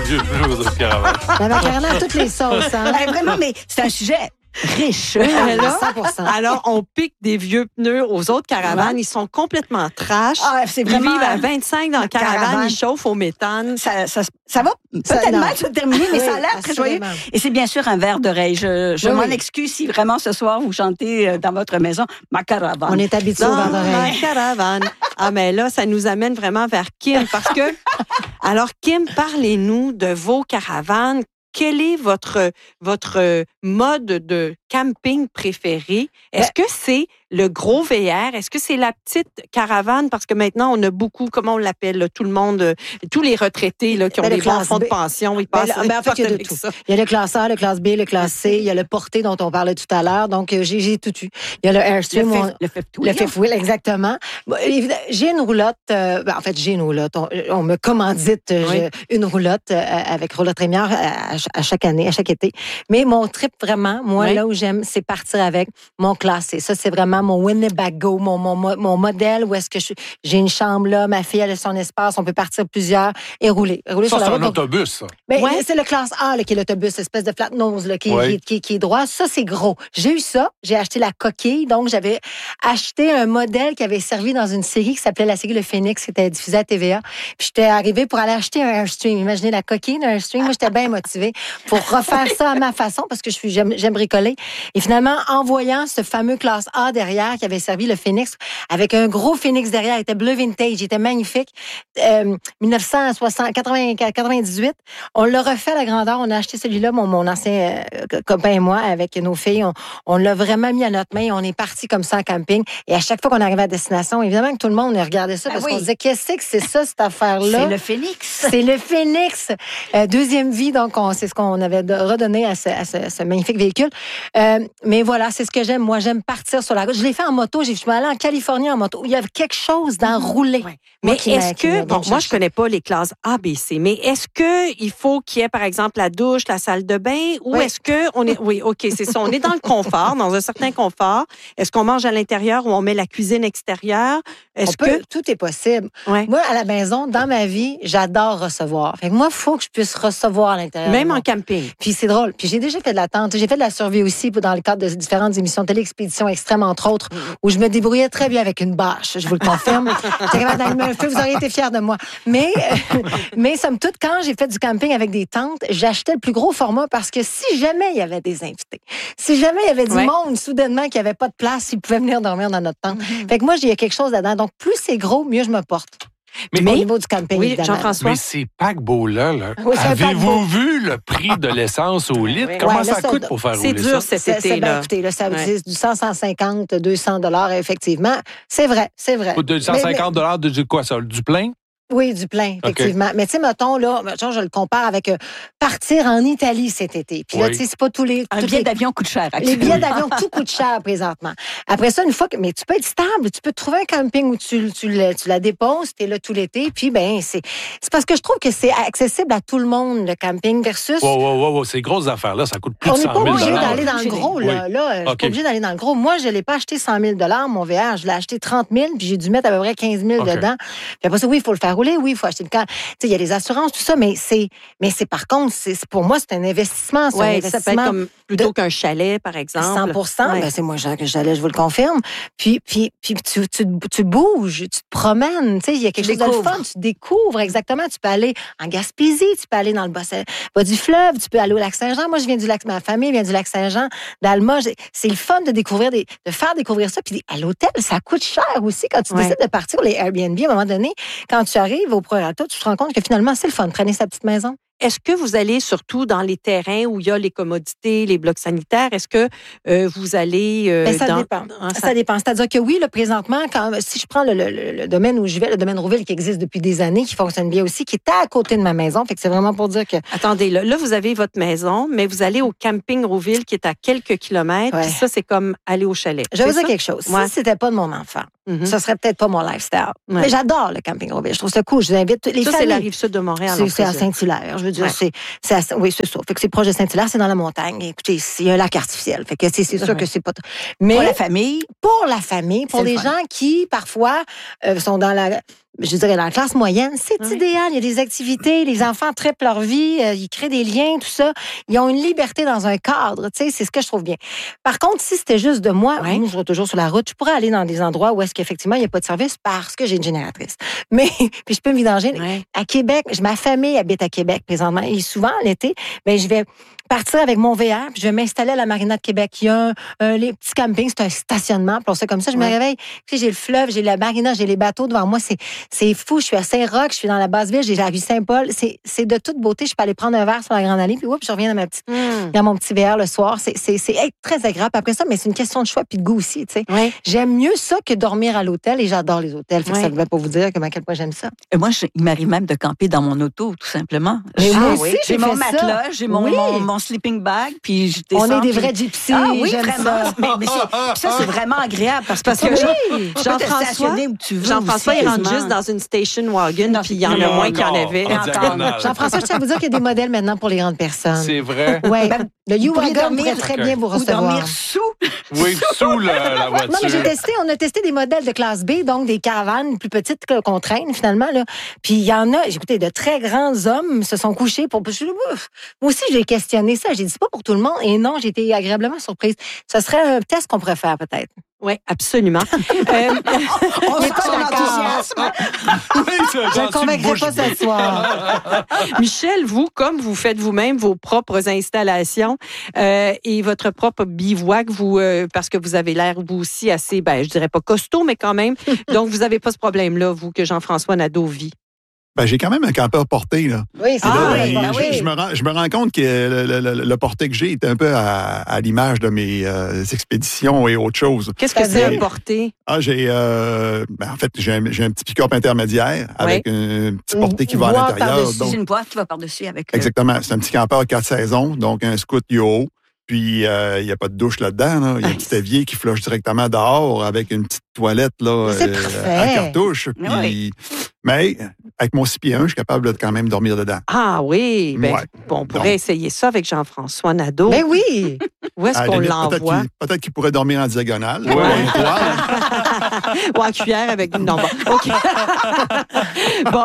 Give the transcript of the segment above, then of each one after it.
vieux pneus aux autres caravanes. La macarena à toutes les sauces. Hein? Vraiment, mais c'est un sujet riche. Alors, 100%. Alors, on pique des vieux pneus aux autres caravanes. Ouais. Ils sont complètement trash. Ah, c'est Ils vraiment... vivent à 25 dans la caravane. caravane. Ils chauffent au méthane. Ça va peut-être non. mal se terminer, mais Oui, ça a l'air très joyeux. assurément. Et c'est bien sûr un verre d'oreille. Je Oui, m'en oui. excuse si vraiment ce soir vous chantez dans votre maison ma caravane. On est habitué au Dans vent d'oreille. la caravane. Ah, mais là, ça nous amène vraiment vers Kim parce que... Alors, Kim, parlez-nous de vos caravanes. Quel est votre mode de camping préféré? Est-ce que c'est le gros VR? Est-ce que c'est la petite caravane? Parce que maintenant, on a beaucoup, comment on l'appelle, là, tout le monde, tous les retraités là, qui ont Ben, le des bons classe fonds de B. pension, ils Ben, passent en fait, il y a de avec tout. ça. Il y a le classe A, le classe B, le classe C, il y a le porté dont on parlait tout à l'heure. Donc, j'ai tout eu. Il y a le Airstream. le fifth Le wheel. fifth wheel, exactement. Bon, j'ai une roulotte. En fait, j'ai une roulotte. On me commandite une roulotte avec roulotte Rémière à chaque année, à chaque été. Mais mon trip, vraiment, moi, Oui. là où j'aime, c'est partir avec mon classe C. Ça, c'est vraiment mon Winnebago, mon modèle où est-ce que j'ai une chambre là, ma fille, elle a son espace, on peut partir plusieurs et rouler Ça, sur c'est la un route. Donc, autobus, ça. ben, Ouais. c'est le classe A là, qui est l'autobus, espèce de flat nose là, qui Ouais. est droit. Ça, c'est gros. J'ai eu ça. J'ai acheté la coquille. Donc, j'avais acheté un modèle qui avait servi dans une série qui s'appelait la série Le Phénix, qui était diffusée à TVA. Puis, j'étais arrivée pour aller acheter un Airstream. Imaginez la coquille d'un Airstream. Moi, j'étais bien motivée pour refaire ça à ma façon parce que j'aime bricoler. Et finalement, en voyant ce fameux classe A derrière qui avait servi le Phénix, avec un gros Phénix derrière, il était bleu vintage, il était magnifique. 1998, on l'a refait à la grandeur. On a acheté celui-là, mon ancien copain et moi, avec nos filles. On l'a vraiment mis à notre main. On est parti comme ça en camping. Et à chaque fois qu'on arrivait à destination, évidemment que tout le monde regardait ça Ben parce oui. qu'on se disait, qu'est-ce que c'est ça, cette affaire-là? C'est le phénix. C'est le Phénix. Deuxième vie, donc c'est ce qu'on avait redonné à ce magnifique véhicule. Mais voilà, c'est ce que j'aime. Moi, j'aime partir sur la route. Je l'ai fait en moto. Je suis allée en Californie en moto. Il y avait quelque chose d'enroulé. Ouais. Mais Moi, qui m'a- est-ce qui m'a que, bon, donc moi, je cherché. connais pas les classes A, B, C, mais est-ce que il faut qu'il y ait, par exemple, la douche, la salle de bain, ou Oui. est-ce que on est, oui, OK, c'est ça, on est dans le confort, dans un certain confort. Est-ce qu'on mange à l'intérieur ou on met la cuisine extérieure? Est-ce Tout est possible. ouais. Moi, à la maison, dans ma vie, j'adore recevoir. Fait que moi, il faut que je puisse recevoir à l'intérieur. Même de en moi. camping? Puis c'est drôle. Puis j'ai déjà fait de la tente. J'ai fait de la survie aussi dans le cadre de différentes émissions de télé-expéditions extrêmes, entre autres, où je me débrouillais très bien avec une bâche, je vous le confirme. J'étais capable d'allumer un feu, vous auriez été fiers de moi. Mais somme toute, quand j'ai fait du camping avec des tentes, j'achetais le plus gros format parce que si jamais il y avait des invités, si jamais il y avait du Ouais. monde soudainement qui avait pas de place, ils pouvaient venir dormir dans notre tente. Fait que moi, il y a quelque chose là-dedans. Donc, plus c'est gros, mieux je me porte. Mais- Au niveau du camping, Oui, évidemment. Jean-François? Mais ces paquebots-là, Oui, c'est un avez-vous paquebot. vu le prix de l'essence au litre? Oui. Comment Ouais, là, ça ça- coûte pour faire C'est rouler dur ça? cet été, là. Écoutez, là, ça veut Ouais. dire du 150, 200 $, effectivement. C'est vrai, c'est vrai. Ou de 150 de quoi ça? Du plein? Oui, du plein, effectivement. Mais tu sais, mettons, je le compare avec partir en Italie cet été. Puis là, Oui. tu sais, c'est pas tous les... Un toutes billet les- d'avion coûte cher. Les billets d'avion, tout coûte cher présentement. Après ça, une fois que... Mais tu peux être stable. Tu peux trouver un camping où tu la déposes, tu es là tout l'été. Puis, ben c'est parce que je trouve que c'est accessible à tout le monde, le camping, versus... Wow, ces grosses affaires-là, ça coûte plus On de n'est 100 pas 000 obligé là. d'aller dans le gros, là. Oui. Là, je suis OK. pas obligée d'aller dans le gros. Moi, je l'ai pas acheté 100 000 mon VR. Je l'ai acheté 30 000 puis j'ai dû mettre à peu près 15 000 OK. dedans. Puis après ça, oui, il faut le faire rouler. Oui, il faut acheter le camp. Tu sais, il y a les assurances, tout ça, mais c'est par contre, pour moi, c'est un investissement. C'est un Oui, ça peut investissement être comme plutôt qu'un chalet, par exemple. 100 Ouais. ben c'est moi que j'allais, je vous le confirme. Puis tu bouges, tu te promènes, tu sais, il y a quelque Tu chose de le découvres. fun, tu découvres exactement. Tu peux aller en Gaspésie, tu peux aller dans le bas du fleuve, tu peux aller au lac Saint-Jean. Moi, je viens du lac, ma famille vient du lac Saint-Jean, d'Alma. C'est le fun de découvrir de faire découvrir ça. Puis à l'hôtel, ça coûte cher aussi quand tu Ouais. décides de partir les Airbnb. À un moment donné, quand tu arrives au Prorata, tu te rends compte que finalement, c'est le fun, traîner sa petite maison. Est-ce que vous allez surtout dans les terrains où il y a les commodités, les blocs sanitaires? Est-ce que vous allez Ben, ça dans... dépend. Ah, Ça dépend. C'est-à-dire que oui, là, présentement, si je prends le domaine où je vais, le domaine Rouville qui existe depuis des années, qui fonctionne bien aussi, qui est à côté de ma maison, fait que c'est vraiment pour dire que Attendez, là, vous avez votre maison, mais vous allez au camping Rouville qui est à quelques kilomètres. Ouais. Puis ça, c'est comme aller au chalet. je vais vous C'est dire ça? quelque chose. Ouais. Si c'était pas de mon enfant, Mhm. ce serait peut-être pas mon lifestyle. Ouais. Mais j'adore le camping Rouville. Je trouve ça cool. Je vous invite les Ça, c'est familles. la rive sud de Montréal. en C'est à plus. Saint-Hilaire. Je veux dire, Ouais. oui, c'est ça. Fait que c'est proche de Saint-Hilaire, c'est dans la montagne. Écoutez, il y a un lac artificiel. Fait que c'est sûr que c'est pas. Mais Pour la famille, pour la famille, pour C'est le les fun. gens qui, parfois, sont dans je dirais, dans la classe moyenne, c'est idéal. Il y a des activités, les enfants trippent leur vie, ils créent des liens, tout ça. Ils ont une liberté dans un cadre, tu sais, c'est ce que je trouve bien. Par contre, si c'était juste de moi, moi, je vais toujours sur la route, je pourrais aller dans des endroits où est-ce qu'effectivement, il n'y a pas de service parce que j'ai une génératrice. Mais, puis je peux me vidanger. À Québec, ma famille habite à Québec présentement, et souvent, l'été, ben, je vais partir avec mon VR, puis je vais m'installer à la Marina de Québec. Il y a les petits campings, c'est un stationnement, puis on sait comme ça, je me réveille, tu sais, j'ai le fleuve, j'ai la Marina, j'ai les bateaux devant moi, c'est fou, je suis à Saint-Roch, je suis dans la Basse-Ville, j'ai la rue Saint-Paul, c'est de toute beauté, je peux aller prendre un verre sur la Grande Allée, puis je reviens dans mon petit VR le soir, c'est très agréable après ça, mais c'est une question de choix puis de goût aussi, tu sais. J'aime mieux ça que dormir à l'hôtel, et j'adore les hôtels, fait que ça ne devait pas vous dire à quel point j'aime ça. Et moi, il m'arrive même de camper dans mon auto, tout simplement. Mais moi aussi, j'ai mon matelas, j'ai mon sleeping bag, puis je descends. On est des vrais gypsies. Ah oui, j'aime vraiment. ça. Mais ça, c'est vraiment agréable parce que Jean-François, il rentre juste dans une station wagon, puis il y en a moins qu'il y en avait. Jean-François, je tiens à vous dire qu'il y a des modèles maintenant pour les grandes personnes. C'est vrai. Oui. Le U-Wagon pourrait très bien vous recevoir. Ou dormir sous. Oui, sous la voiture. Non, mais on a testé des modèles de classe B, donc des caravanes plus petites qu'on traîne finalement. Là. Puis il y en a, écoutez, de très grands hommes se sont couchés pour... Moi aussi, j'ai questionné ça. J'ai dit, c'est pas pour tout le monde. Et non, j'ai été agréablement surprise. Ce serait un test qu'on pourrait faire peut-être. Oui, absolument. On n'est pas d'accord. Je ne convaincrai pas ce soir. Michel, vous, comme vous faites vous-même vos propres installations et votre propre bivouac, vous, parce que vous avez l'air, vous aussi, assez, je dirais pas costaud, mais quand même. Donc, vous n'avez pas ce problème-là, vous, que Jean-François Nadeau vit. J'ai quand même un campeur porté, là. Oui, c'est Je me rends compte que le porté que j'ai est un peu à l'image de mes expéditions et autres choses. Qu'est-ce que c'est un porté? En fait, j'ai un petit pick-up intermédiaire avec un petit porté qui va à l'intérieur. C'est une boîte qui va par-dessus avec... Exactement. C'est un petit campeur 4 saisons, donc un scoot yo-ho. Puis, il n'y a pas de douche là-dedans. Là. Il y a un petit évier qui flush directement dehors avec une petite toilette là, à cartouche. Puis, mais avec mon 6 pieds 1, je suis capable de quand même dormir dedans. Ah oui! On pourrait essayer ça avec Jean-François Nadeau. Mais oui! Où est-ce qu'on l'envoie? Peut-être qu'il pourrait dormir en diagonale. Ou en cuillère avec une... Non, bon, OK. Bon.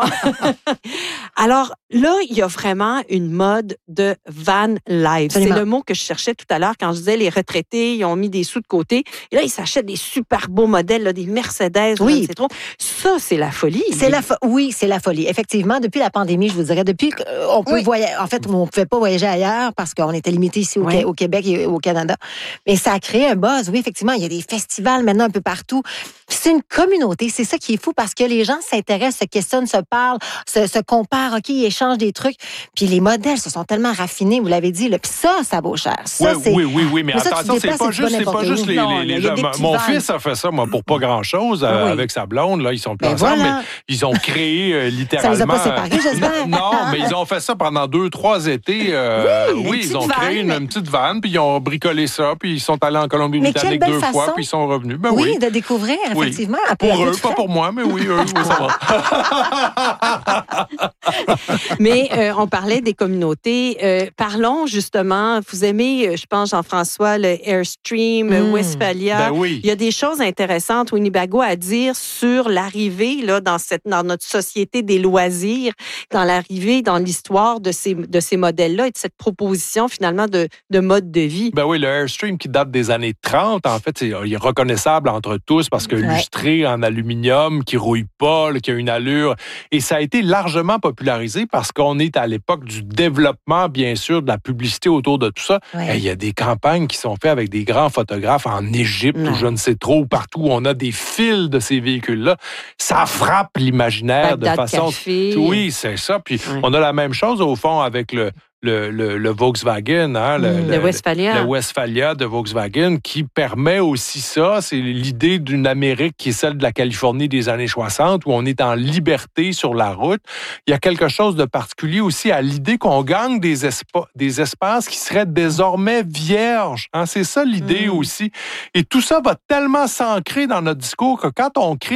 Alors, là, il y a vraiment une mode de van life. C'est le mot que je cherchais tout à l'heure quand je disais les retraités, ils ont mis des sous de côté. Et là, ils s'achètent des super beaux modèles, là, des Mercedes. Oui. C'est trop. Ça, c'est la folie. Oui, c'est la folie. Effectivement, depuis la pandémie, je vous dirais, depuis qu'on peut voyager, en fait, on ne pouvait pas voyager ailleurs parce qu'on était limité ici au Québec et au Canada. Mais ça a créé un buzz. Oui, effectivement, il y a des festivals maintenant un peu partout. C'est une communauté. C'est ça qui est fou parce que les gens s'intéressent, se questionnent, se parlent, se comparent, OK, ils échangent des trucs. Puis les modèles se sont tellement raffinés, vous l'avez dit. Là. Puis ça vaut cher. Ça, oui. Mais attention, c'est pas juste les gens. Mon fils a fait ça, moi, pour pas grand-chose avec sa blonde. Là, ils sont plus ensemble. Voilà. Mais ils ont créé littéralement... Ça les a pas séparés, j'espère. Non, mais ils ont fait ça pendant 2-3 étés. Ils ont créé une petite vanne, puis ils ont bricolé ça, puis ils sont allés en Colombie-Britannique 2 fois, puis ils sont revenus. Oui, de découvrir, effectivement. Pour eux, pas pour moi, mais oui, eux, ça va. Mais on parlait des communautés. Parlons justement, vous aimez, je pense, Jean-François, le Airstream, Westphalia. Il y a des choses intéressantes, Winnebago, à dire sur l'arrivée là, dans notre société des loisirs, dans l'histoire de ces modèles-là et de cette proposition finalement de mode de vie. Le Airstream qui date des années 30, en fait, il est reconnaissable entre tous parce que lustré en aluminium, qui rouille pas, qui a une allure. Et ça a été largement popularisé parce qu'on est à l'époque du développement, bien sûr, de la publicité autour de tout ça. Il y a des campagnes qui sont faites avec des grands photographes en Égypte ou je ne sais trop où, partout où on a des fils de ces véhicules-là. Ça frappe l'imaginaire de façon... Café. Oui, c'est ça. Puis on a la même chose, au fond, avec le Volkswagen, le Westphalia de Volkswagen, qui permet aussi ça. C'est l'idée d'une Amérique qui est celle de la Californie des années 60, où on est en liberté sur la route. Il y a quelque chose de particulier aussi à l'idée qu'on gagne des espaces qui seraient désormais vierges. C'est ça l'idée aussi. Et tout ça va tellement s'ancrer dans notre discours que quand on crée les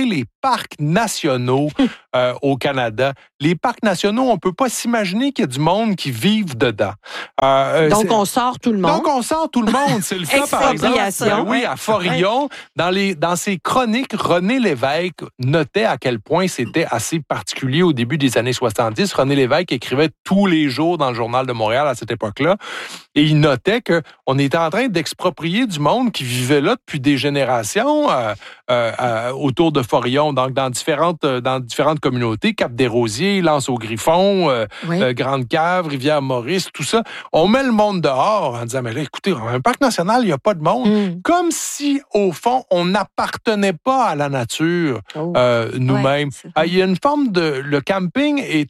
parcs nationaux au Canada. Les parcs nationaux, on peut pas s'imaginer qu'il y a du monde qui vive dedans. Donc, on sort tout le monde. Donc, on sort tout le monde. C'est le cas, par exemple, à Forillon. Dans ses chroniques, René Lévesque notait à quel point c'était assez particulier au début des années 70. René Lévesque écrivait tous les jours dans le Journal de Montréal à cette époque-là. Et il notait qu'on était en train d'exproprier du monde qui vivait là depuis des générations autour de Forillon, donc dans différentes communautés, Cap-des-Rosiers, L'Anse-au-Griffon, Grande-Cave, Rivière-Maurice, tout ça. On met le monde dehors en disant, mais là, écoutez, un parc national, il n'y a pas de monde. Comme si, au fond, on n'appartenait pas à la nature nous-mêmes. Il y a une forme de... Le camping est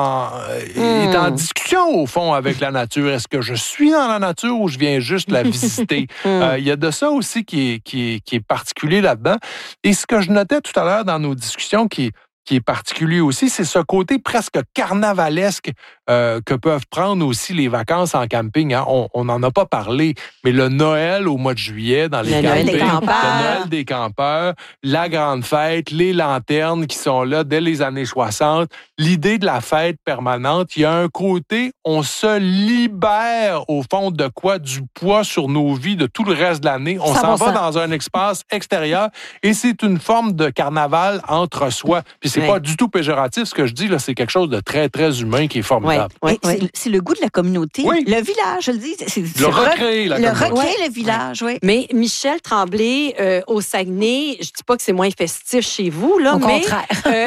en discussion, au fond, avec la nature. Est-ce que je suis dans la nature ou je viens juste la visiter? Il y a de ça aussi qui est particulier là-dedans. Et ce que je notais tout à l'heure dans nos discussions qui est particulier aussi, c'est ce côté presque carnavalesque que peuvent prendre aussi les vacances en camping. Hein. On n'en a pas parlé, mais le Noël au mois de juillet dans les campings, le Noël des campeurs, la grande fête, les lanternes qui sont là dès les années 60, l'idée de la fête permanente, il y a un côté, on se libère au fond de quoi? Du poids sur nos vies de tout le reste de l'année. On s'en va dans un espace extérieur et c'est une forme de carnaval entre soi. Puis c'est pas du tout péjoratif, ce que je dis, là, c'est quelque chose de très, très humain qui est formidable. C'est le goût de la communauté. Oui. Le village, je le dis. Le recréer, la communauté. Le recréer, le village, oui. Mais Michel Tremblay, au Saguenay, je dis pas que c'est moins festif chez vous, là, au contraire.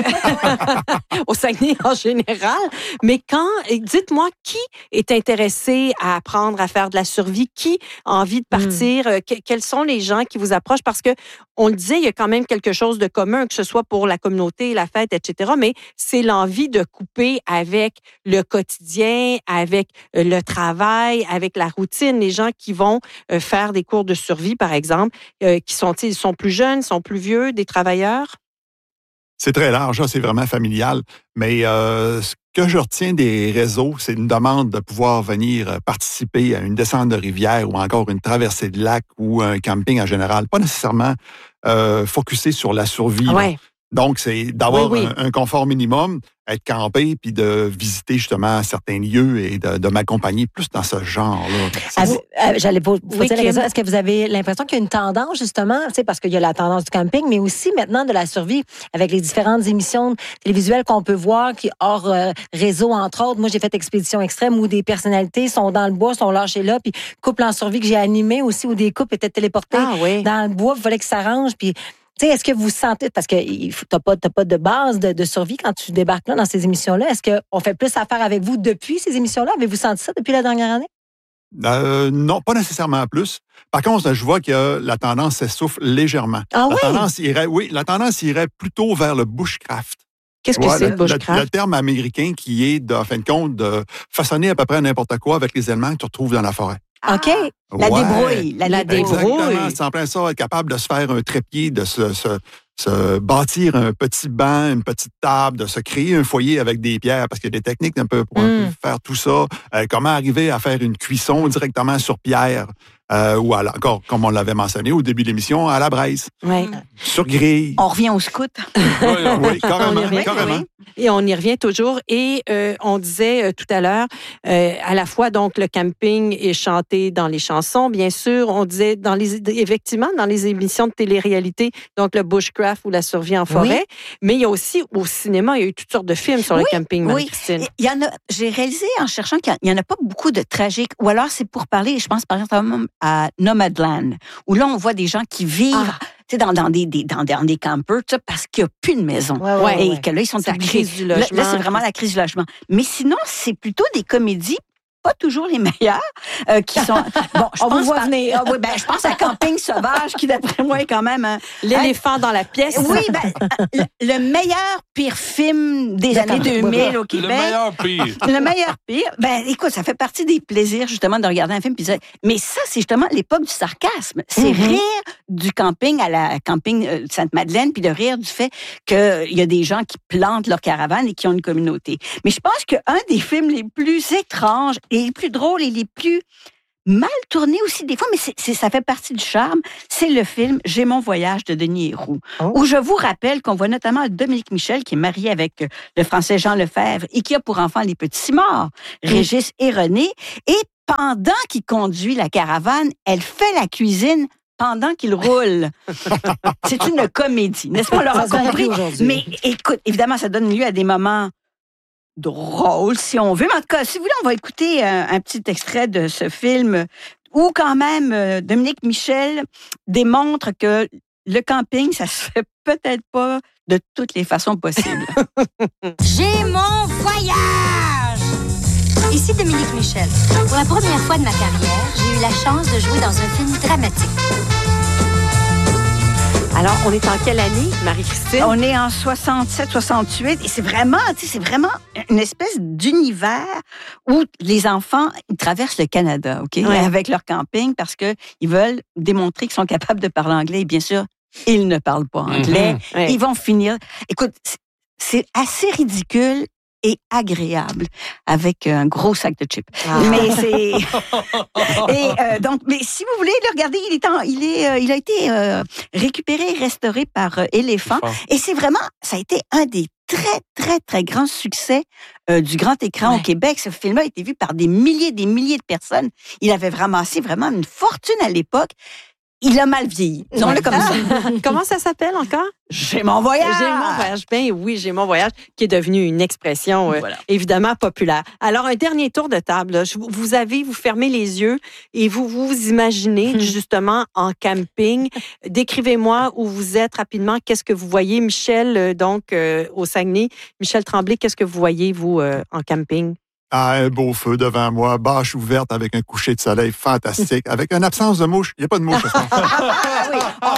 Au Saguenay en général. Mais dites-moi, qui est intéressé à apprendre à faire de la survie? Qui a envie de partir? Quels sont les gens qui vous approchent? Parce que, on le disait, il y a quand même quelque chose de commun, que ce soit pour la communauté, la fête, etc. Mais c'est l'envie de couper avec le quotidien, avec le travail, avec la routine. Les gens qui vont faire des cours de survie, par exemple, ils sont plus jeunes, sont plus vieux, des travailleurs? C'est très large, c'est vraiment familial. Mais ce que je retiens des réseaux, c'est une demande de pouvoir venir participer à une descente de rivière ou encore une traversée de lac ou un camping en général. Pas nécessairement focusé sur la survie. Ouais. Donc, c'est d'avoir un confort minimum, être campé, puis de visiter justement certains lieux et de m'accompagner plus dans ce genre-là. J'allais vous poser la question, est-ce que vous avez l'impression qu'il y a une tendance, justement, parce qu'il y a la tendance du camping, mais aussi maintenant de la survie, avec les différentes émissions télévisuelles qu'on peut voir, qui hors réseau, entre autres. Moi, j'ai fait Expédition Extrême, où des personnalités sont dans le bois, sont lâchées là, puis Couple en survie que j'ai animé aussi, où des couples étaient téléportés dans le bois, il fallait qu'ils s'arrangent, puis... est-ce que vous sentez, parce que t'as pas de base de survie quand tu débarques là dans ces émissions-là, est-ce qu'on fait plus affaire avec vous depuis ces émissions-là? Avez-vous senti ça depuis la dernière année? Non, pas nécessairement plus. Par contre, je vois que la tendance s'essouffle légèrement. Ah oui? La tendance irait plutôt vers le bushcraft. Qu'est-ce que c'est, le bushcraft? Le terme américain qui est, en fin de compte, de façonner à peu près n'importe quoi avec les éléments que tu retrouves dans la forêt. OK. La débrouille. La débrouille. Exactement. C'est en plein ça, être capable de se faire un trépied, de se bâtir un petit banc, une petite table, de se créer un foyer avec des pierres, parce qu'il y a des techniques un peu pour faire tout ça. Comment arriver à faire une cuisson directement sur pierre, ou encore, comme on l'avait mentionné au début de l'émission, à la braise. Ouais. Sur grille. On revient au scout. Oui, carrément. Et on y revient toujours. Et on disait tout à l'heure, à la fois, donc, le camping est chanté dans les chansons, bien sûr. On disait, effectivement, dans les émissions de télé-réalité, donc le bushcraft ou la survie en forêt. Oui. Mais il y a aussi, au cinéma, il y a eu toutes sortes de films sur le camping, Marie-Christine. Il y en a, j'ai réalisé en cherchant qu'il n'y en a pas beaucoup de tragiques. Ou alors, c'est pour parler, je pense, par exemple, à Nomadland, où là, on voit des gens qui vivent... dans des campers, parce qu'il n'y a plus de maison. Et que là, ils sont la crise du logement. Là, c'est vraiment la crise du logement. Mais sinon, c'est plutôt des comédies, pas toujours les meilleures, qui sont... Bon, on vous voit venir. Je pense à Camping Sauvage, qui, d'après moi, est quand même... L'éléphant dans la pièce. Oui, le meilleur pire film des années 2000 au Québec. Le meilleur pire. Le meilleur pire. Écoute, ça fait partie des plaisirs, justement, de regarder un film. Mais ça, c'est justement l'époque du sarcasme. C'est rire du camping à la camping Sainte-Madeleine, puis de rire du fait qu'il y a des gens qui plantent leur caravane et qui ont une communauté. Mais je pense qu'un des films les plus étranges et les plus drôles et les plus mal tourné aussi des fois, mais ça fait partie du charme. C'est le film « J'ai mon voyage » de Denis Héroux, où je vous rappelle qu'on voit notamment Dominique Michel, qui est marié avec le Français Jean Lefebvre et qui a pour enfants les petits Simard, Régis et René. Et pendant qu'il conduit la caravane, elle fait la cuisine pendant qu'il roule. C'est une comédie, n'est-ce pas? On l'aura compris. Mais écoute, évidemment, ça donne lieu à des moments drôle, si on veut. Mais en tout cas, si vous voulez, on va écouter un petit extrait de ce film où quand même Dominique Michel démontre que le camping, ça se fait peut-être pas de toutes les façons possibles. J'ai mon voyage! Ici Dominique Michel. Pour la première fois de ma carrière, j'ai eu la chance de jouer dans un film dramatique. Alors, on est en quelle année, Marie-Christine? On est en 67-68 et c'est vraiment une espèce d'univers où les enfants ils traversent le Canada, OK? Ouais. Avec leur camping parce qu'ils veulent démontrer qu'ils sont capables de parler anglais et bien sûr, ils ne parlent pas anglais. Ouais. Ils vont finir... Écoute, c'est assez ridicule et agréable avec un gros sac de chips. Ah. Mais c'est donc mais si vous voulez le regarder, il a été récupéré et restauré par Éléphant et c'est vraiment ça a été un des très très très grands succès du grand écran au Québec. Ce film a été vu par des milliers de personnes. Il avait ramassé vraiment une fortune à l'époque. Il a mal vieilli. Disons-le comme ça. Comment ça s'appelle encore? J'ai mon voyage. J'ai mon voyage. Ben oui, j'ai mon voyage, qui est devenu une expression évidemment populaire. Alors, un dernier tour de table. Vous fermez les yeux et vous imaginez justement en camping. Décrivez-moi où vous êtes rapidement. Qu'est-ce que vous voyez? Michel, donc, au Saguenay. Michel Tremblay, qu'est-ce que vous voyez, vous, en camping? Ah, un beau feu devant moi, bâche ouverte avec un coucher de soleil fantastique, avec une absence de mouche. Il n'y a pas de mouche. Oui,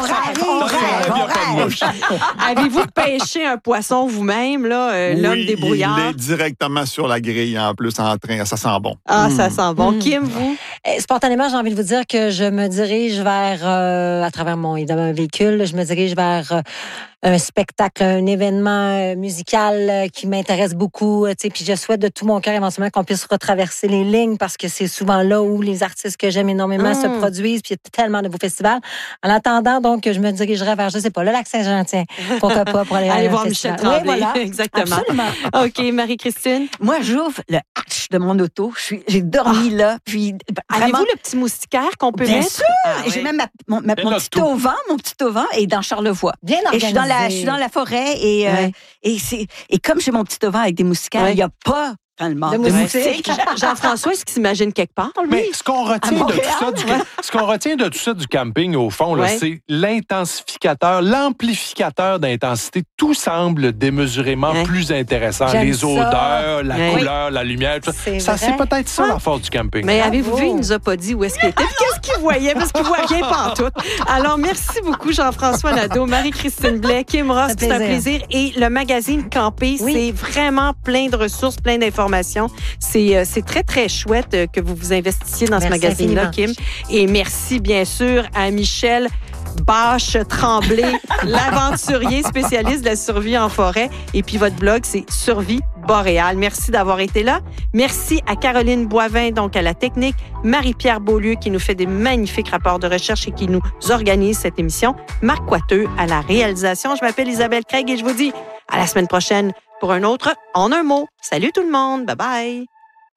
on rêve. Avez-vous pêché un poisson vous-même, là, l'homme des brouillards? Il est directement sur la grille, en plus, en train. Ça sent bon. Ah, ça sent bon. Kim, vous? Spontanément, j'ai envie de vous dire que je me dirige vers, à travers mon véhicule, je me dirige vers un spectacle, un événement musical qui m'intéresse beaucoup. Puis je souhaite de tout mon cœur éventuellement qu'on puisse retraverser les lignes parce que c'est souvent là où les artistes que j'aime énormément se produisent. Puis il y a tellement de beaux festivals. En attendant, donc, je me dirigerai vers, je sais pas, le Lac-Saint-Jean, tiens, pourquoi pas, pour aller voir Michel Tremblay. Oui, voilà. Exactement. Absolument. OK, Marie-Christine? Moi, j'ouvre le hatch de mon auto. J'ai dormi là. Puis, avez-vous le petit moustiquaire qu'on peut mettre? Bien sûr! J'ai même mon petit auvent est dans Charlevoix. Bien organisé. Et je suis dans la forêt et comme j'ai mon petit auvent avec des moustiquaires, il n'y a pas de moustiques. Jean-François, est-ce qu'il s'imagine quelque part, lui? Mais ce qu'on retient de tout ça du camping, au fond, là, c'est l'intensificateur, l'amplificateur d'intensité. Tout semble démesurément plus intéressant. Les odeurs, la couleur, la lumière, tout ça. C'est peut-être ça la force du camping. Mais avez-vous vu, il nous a pas dit où est-ce qu'il était, qu'est-ce qu'il voyait, parce qu'il voit rien pantoute. Alors, merci beaucoup, Jean-François Nadeau, Marie-Christine Blais, Kim Ross, c'est un plaisir. Et le magazine Camper, c'est vraiment plein de ressources, plein d'informations. C'est très, très chouette que vous vous investissiez dans ce magazine-là, Kim. Et merci, bien sûr, à Michel Bâche Tremblay, l'aventurier spécialiste de la survie en forêt. Et puis, votre blog, c'est Survie Boréale. Merci d'avoir été là. Merci à Caroline Boivin, donc à la technique, Marie-Pierre Beaulieu, qui nous fait des magnifiques rapports de recherche et qui nous organise cette émission, Marc Coiteux à la réalisation. Je m'appelle Isabelle Craig et je vous dis à la semaine prochaine pour un autre En un mot. Salut tout le monde. Bye-bye.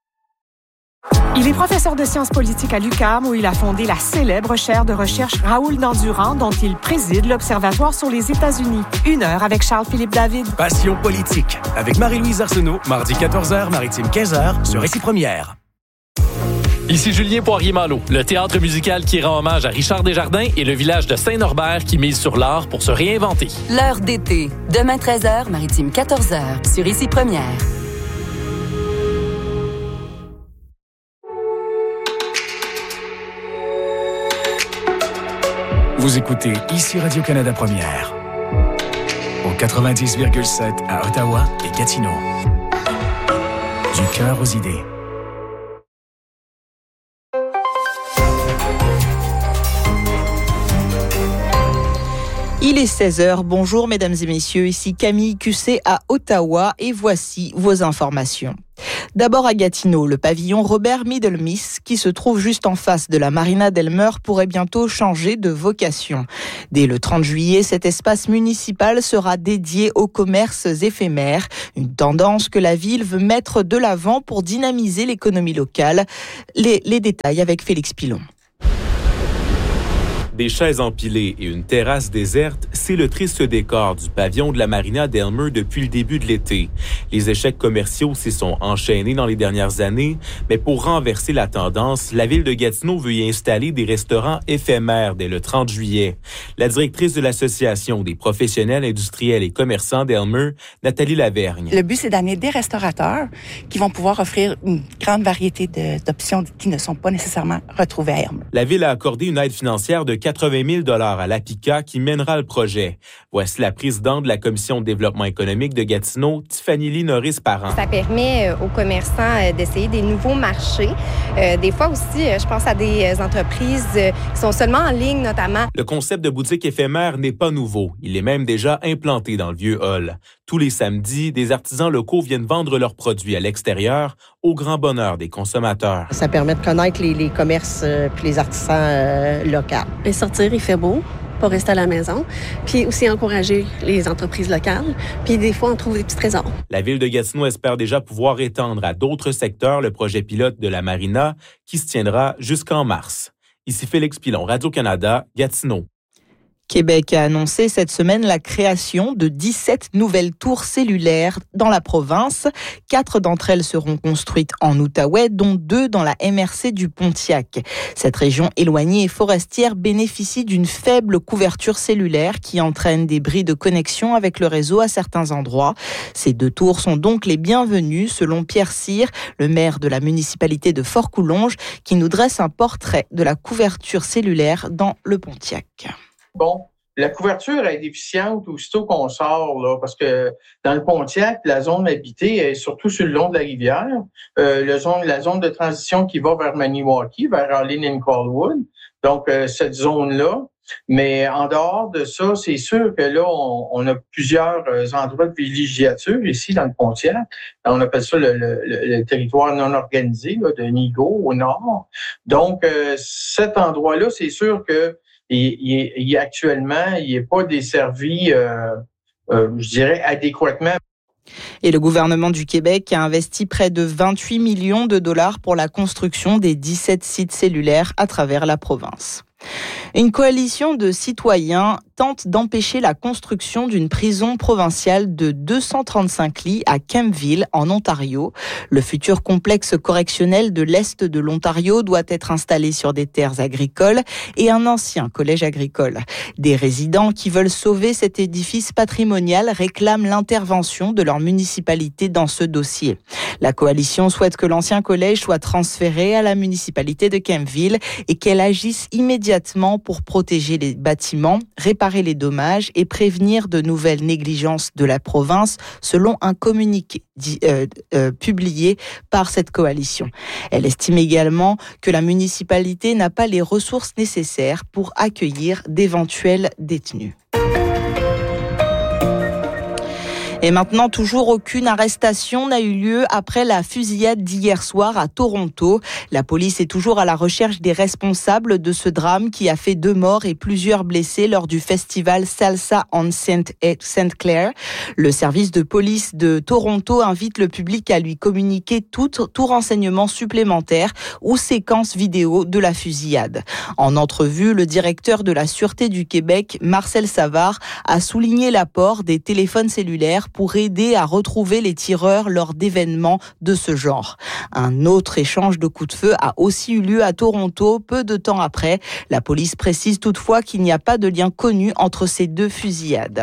Il est professeur de sciences politiques à l'UQAM où il a fondé la célèbre chaire de recherche Raoul Dandurand dont il préside l'Observatoire sur les États-Unis. 1 heure avec Charles-Philippe David. Passion politique avec Marie-Louise Arsenault, mardi 14h, Maritime 15h, sur Ici Première. Ici Julien Poirier-Malo, le théâtre musical qui rend hommage à Richard Desjardins et le village de Saint-Norbert qui mise sur l'art pour se réinventer. L'heure d'été, demain 13h, Maritime 14h, sur Ici Première. Vous écoutez Ici Radio-Canada Première, au 90,7 à Ottawa et Gatineau. Du cœur aux idées. Il est 16h. Bonjour mesdames et messieurs, ici Camille Cusset à Ottawa et voici vos informations. D'abord à Gatineau, le pavillon Robert Middlemiss, qui se trouve juste en face de la Marina d'Elmer, pourrait bientôt changer de vocation. Dès le 30 juillet, cet espace municipal sera dédié aux commerces éphémères, une tendance que la ville veut mettre de l'avant pour dynamiser l'économie locale. Les détails avec Félix Pilon. Des chaises empilées et une terrasse déserte, c'est le triste décor du pavillon de la Marina d'Elmer depuis le début de l'été. Les échecs commerciaux s'y sont enchaînés dans les dernières années, mais pour renverser la tendance, la ville de Gatineau veut y installer des restaurants éphémères dès le 30 juillet. La directrice de l'Association des professionnels industriels et commerçants d'Elmer, Nathalie Lavergne. Le but, c'est d'amener des restaurateurs qui vont pouvoir offrir une grande variété d'options qui ne sont pas nécessairement retrouvées à Elmer. La ville a accordé une aide financière de 80 000 $ à l'APICA qui mènera le projet. Voici la présidente de la Commission de développement économique de Gatineau, Tiffany Norris-Parent. Ça permet aux commerçants d'essayer des nouveaux marchés. Des fois aussi, je pense à des entreprises qui sont seulement en ligne, notamment. Le concept de boutique éphémère n'est pas nouveau. Il est même déjà implanté dans le vieux hall. Tous les samedis, des artisans locaux viennent vendre leurs produits à l'extérieur, au grand bonheur des consommateurs. Ça permet de connaître les commerces et les artisans locaux. Et sortir, il fait beau, pas rester à la maison, puis aussi encourager les entreprises locales, puis des fois, on trouve des petits trésors. La ville de Gatineau espère déjà pouvoir étendre à d'autres secteurs le projet pilote de la Marina qui se tiendra jusqu'en mars. Ici Félix Pilon, Radio-Canada, Gatineau. Québec a annoncé cette semaine la création de 17 nouvelles tours cellulaires dans la province. 4 d'entre elles seront construites en Outaouais, dont 2 dans la MRC du Pontiac. Cette région éloignée et forestière bénéficie d'une faible couverture cellulaire qui entraîne des bris de connexion avec le réseau à certains endroits. Ces 2 tours sont donc les bienvenues, selon Pierre Cyr, le maire de la municipalité de Fort-Coulonge, qui nous dresse un portrait de la couverture cellulaire dans le Pontiac. Bon, la couverture est déficiente aussitôt qu'on sort, là, parce que dans le Pontiac, la zone habitée est surtout sur le long de la rivière. La zone de transition qui va vers Maniwaki, vers Arlene and Colwood. Donc, cette zone-là. Mais en dehors de ça, c'est sûr que là, on a plusieurs endroits de villégiature ici dans le Pontiac. On appelle ça le territoire non organisé là, de Nigo au nord. Donc, cet endroit-là, c'est sûr que actuellement, il n'est pas desservi, je dirais, adéquatement. Et le gouvernement du Québec a investi près de 28 millions de dollars pour la construction des 17 sites cellulaires à travers la province. Une coalition de citoyens tente d'empêcher la construction d'une prison provinciale de 235 lits à Kemptville, en Ontario. Le futur complexe correctionnel de l'Est de l'Ontario doit être installé sur des terres agricoles et un ancien collège agricole. Des résidents qui veulent sauver cet édifice patrimonial réclament l'intervention de leur municipalité dans ce dossier. La coalition souhaite que l'ancien collège soit transféré à la municipalité de Kemptville et qu'elle agisse immédiatement pour protéger les bâtiments, réparer les dommages et prévenir de nouvelles négligences de la province, selon un communiqué publié par cette coalition. Elle estime également que la municipalité n'a pas les ressources nécessaires pour accueillir d'éventuels détenus. Et maintenant, toujours aucune arrestation n'a eu lieu après la fusillade d'hier soir à Toronto. La police est toujours à la recherche des responsables de ce drame qui a fait 2 morts et plusieurs blessés lors du festival Salsa on St. Clair. Le service de police de Toronto invite le public à lui communiquer tout renseignement supplémentaire ou séquence vidéo de la fusillade. En entrevue, le directeur de la Sûreté du Québec, Marcel Savard, a souligné l'apport des téléphones cellulaires pour aider à retrouver les tireurs lors d'événements de ce genre. Un autre échange de coups de feu a aussi eu lieu à Toronto peu de temps après. La police précise toutefois qu'il n'y a pas de lien connu entre ces 2 fusillades.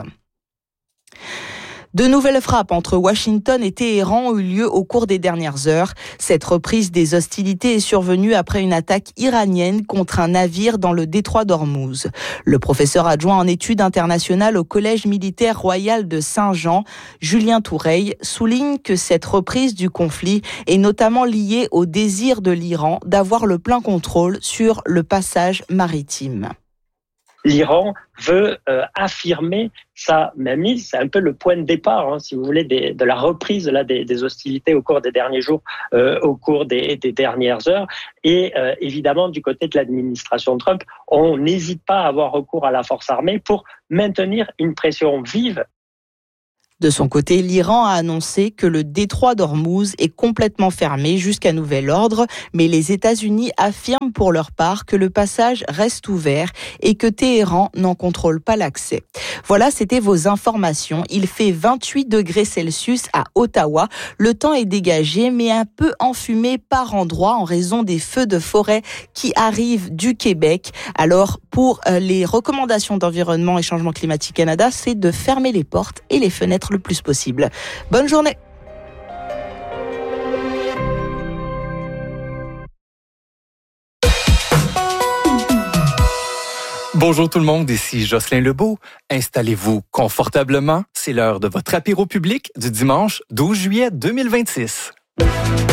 De nouvelles frappes entre Washington et Téhéran ont eu lieu au cours des dernières heures. Cette reprise des hostilités est survenue après une attaque iranienne contre un navire dans le détroit d'Ormuz. Le professeur adjoint en études internationales au Collège militaire royal de Saint-Jean, Julien Toureille, souligne que cette reprise du conflit est notamment liée au désir de l'Iran d'avoir le plein contrôle sur le passage maritime. l'Iran veut affirmer sa mainmise. C'est un peu le point de départ, si vous voulez, de la reprise des hostilités au cours des derniers jours, au cours des dernières heures. Et évidemment, du côté de l'administration Trump, on n'hésite pas à avoir recours à la force armée pour maintenir une pression vive. De son côté, l'Iran a annoncé que le détroit d'Ormuz est complètement fermé jusqu'à nouvel ordre, mais les États-Unis affirment pour leur part que le passage reste ouvert et que Téhéran n'en contrôle pas l'accès. Voilà, c'était vos informations. Il fait 28 degrés Celsius à Ottawa. Le temps est dégagé, mais un peu enfumé par endroits en raison des feux de forêt qui arrivent du Québec. Alors, pour les recommandations d'Environnement et Changement Climatique Canada, c'est de fermer les portes et les fenêtres le plus possible. Bonne journée. Bonjour tout le monde, ici Jocelyn Lebeau. Installez-vous confortablement. C'est l'heure de votre apéro public du dimanche 12 juillet 2026.